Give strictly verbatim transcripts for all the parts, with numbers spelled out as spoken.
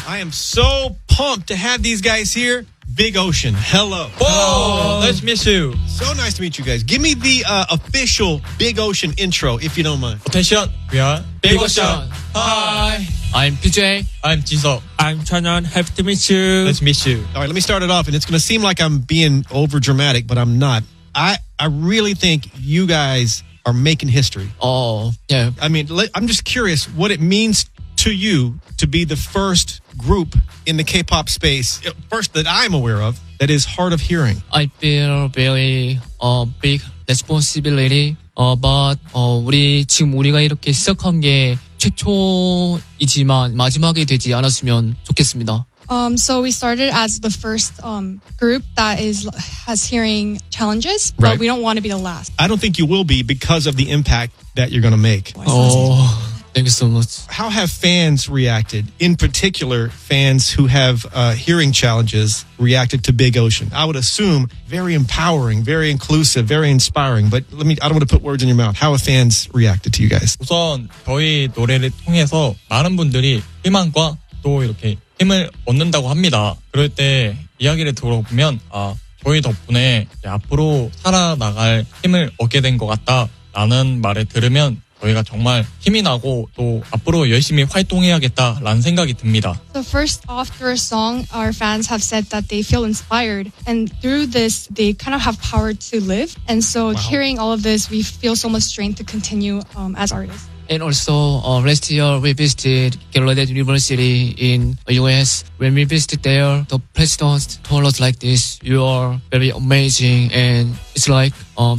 I am so pumped to have these guys here. Big Ocean, hello. Whoa, nice to meet you. So nice to meet you guys. Give me the uh, official Big Ocean intro, if you don't mind. Attention, we are Big Ocean. Hi. I'm P J. I'm Jisoo. I'm Chanyeon. Happy to meet you. Nice to meet you. All right, let me start it off, and it's going to seem like I'm being over dramatic, but I'm not. I, I really think you guys are making history. Oh, yeah. I mean, let, I'm just curious what it means to you to be the first group in the K-pop space, first that I'm aware of, that is hard of hearing. I feel very uh, big responsibility. Uh, but 어, 우리 지금 우리가 이렇게 시작한 게 최초이지만 마지막이 되지 않았으면 좋겠습니다. Um, so we started as the first um, group that is has hearing challenges, but Right. we don't want to be the last. I don't think you will be because of the impact that you're going to make. Oh, thank you so much. How have fans reacted? In particular, fans who have uh, hearing challenges reacted to Big Ocean. I would assume very empowering, very inclusive, very inspiring. But let me—I don't want to put words in your mouth. How have fans reacted to you guys? 우선 저희 노래를 통해서 많은 분들이 희망과 또 이렇게 힘을 얻는다고 합니다. 그럴 때 이야기를 들어보면 아 저희 덕분에 앞으로 살아나갈 힘을 얻게 된 것 같다라는 말을 들으면 저희가 정말 힘이 나고 또 앞으로 열심히 활동해야겠다라는 생각이 듭니다. So first off, through a song, our fans have said that they feel inspired, and through this, they kind of have power to live. And so, Wow. hearing all of this, we feel so much strength to continue um, as artists. And also, uh, last year we visited Gallaudet University in the U S. When we visited there, the president told us like this: "You are very amazing," and it's like 어,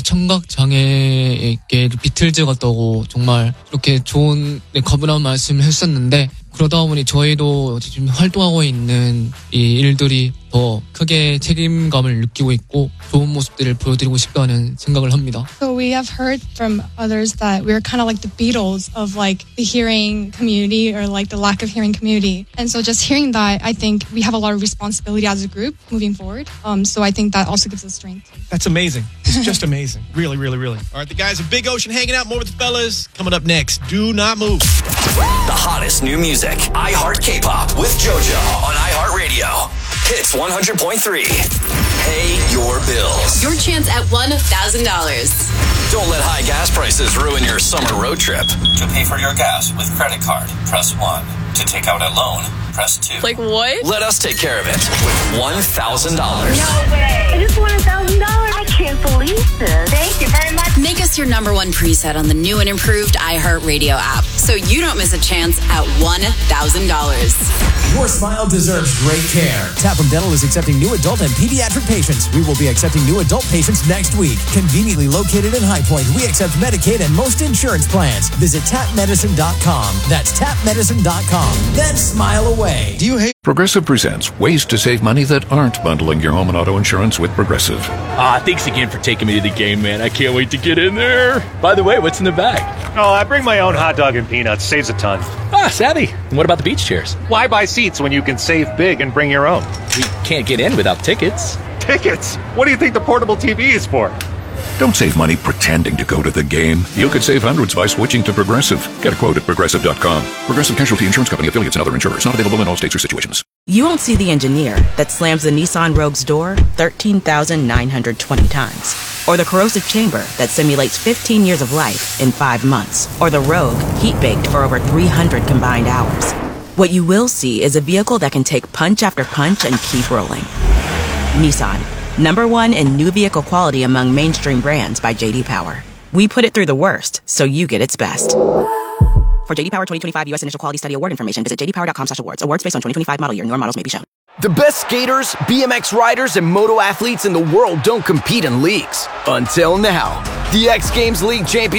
청각장애에게 비틀즈 같다고 정말 이렇게 좋은 네, 거부한 말씀을 했었는데 그러다 보니 저희도 지금 활동하고 있는 이 일들이 더 크게 책임감을 느끼고 있고 좋은 모습들을 보여드리고 싶다는 생각을 합니다. So we have heard from others that we're kind of like the Beatles of like the hearing community or like the lack of hearing community. And so just hearing that, I think we have a lot of responsibility as a group moving forward. Um, so I think that also gives us strength. That's amazing. It's just amazing. Really, really, really. All right, the guys at Big Ocean hanging out more with the fellas. Coming up next, do not move. The hottest new music. iHeart K-Pop with JoJo on iHeartRadio. Hits one hundred point three. Pay your bills. Your chance at one thousand dollars. Don't let high gas prices ruin your summer road trip. To pay for your gas with credit card, press one. To take out a loan, press two. Like what? Let us take care of it with one thousand dollars. No way. I just won one thousand dollars. I can't believe this. Thank you very much. Make us your number one preset on the new and improved iHeartRadio app so you don't miss a chance at one thousand dollars. Your smile deserves great care. Tapham Dental is accepting new adult and pediatric patients. We will be accepting new adult patients next week. Conveniently located in High Point, we accept Medicaid and most insurance plans. Visit tap medicine dot com. That's tap medicine dot com. Then smile away. Do you hate Progressive presents ways to save money that aren't bundling your home and auto insurance with Progressive. Ah, thanks again for taking me to the game, man. I can't wait to get in there. By the way, what's in the bag? Oh, I bring my own hot dog and peanuts. Saves a ton. Ah, savvy. And what about the beach chairs? Why buy seats when you can save big and bring your own? We can't get in without tickets. Tickets? What do you think the portable T V is for? Don't save money pretending to go to the game. You could save hundreds by switching to Progressive. Get a quote at progressive dot com. Progressive Casualty Insurance Company, affiliates, and other insurers. Not available in all states or situations. You won't see the engineer that slams the Nissan Rogue's door thirteen thousand nine hundred twenty times. Or the corrosive chamber that simulates fifteen years of life in five months. Or the Rogue heat-baked for over three hundred combined hours. What you will see is a vehicle that can take punch after punch and keep rolling. Nissan. Number one in new vehicle quality among mainstream brands by J D Power. We put it through the worst, so you get its best. For J D Power twenty twenty-five U S Initial Quality Study Award information, visit j d power dot com slash awards. Awards based on twenty twenty-five model year. Newer models may be shown. The best skaters, B M X riders, and moto athletes in the world don't compete in leagues. Until now. The X Games League champion